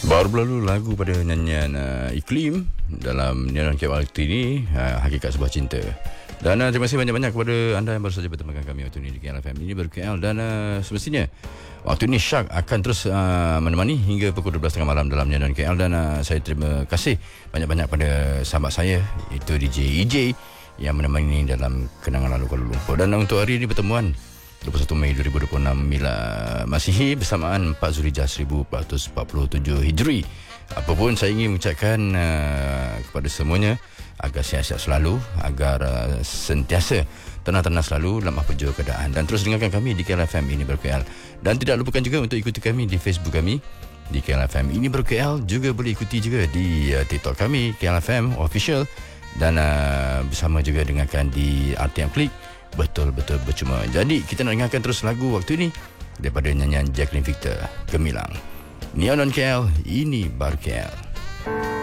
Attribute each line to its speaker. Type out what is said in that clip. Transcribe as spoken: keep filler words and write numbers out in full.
Speaker 1: Baru berlalu lagu pada nyanyian uh, Iklim dalam Neon K L waktu ini, uh, Hakikat Sebuah Cinta. Dan uh, terima kasih banyak-banyak kepada anda yang baru saja bertemu kami waktu ini di K L F M. Ini baru K L dan uh, semestinya waktu ini Syak akan terus uh, menemani hingga pukul dua belas tiga puluh malam dalam Neon K L. Dan uh, saya terima kasih banyak-banyak pada sahabat saya, itu D J E J yang menemani dalam kenangan lalu Kuala Lumpur. Dan uh, untuk hari ini pertemuan dua puluh satu Mei dua ribu dua puluh enam Mila Masihi bersamaan empat Zulhijjah seribu empat ratus empat puluh tujuh Hijri. Apapun saya ingin mengucapkan uh, kepada semuanya agar sihat-sihat selalu, agar uh, sentiasa tenang-tenang selalu dalam apa jua keadaan, dan terus dengarkan kami di K L F M Ini Baru K L. Dan tidak lupakan juga untuk ikuti kami di Facebook kami di K L F M Ini Baru K L. Juga boleh ikuti juga di uh, TikTok kami K L F M Official, dan uh, bersama juga dengarkan di R T M Klik. Betul-betul bercuma. Jadi kita nak dengarkan terus lagu waktu ini daripada nyanyian Jacqueline Victor, Gemilang. Neon on K L, Ini Baru K L.